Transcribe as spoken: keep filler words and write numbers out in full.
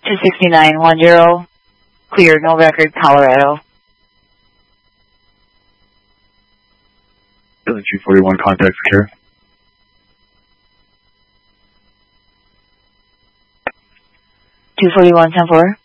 two six nine one zero, clear, no record, Colorado. two forty-one, contact secure. two forty-one, ten four.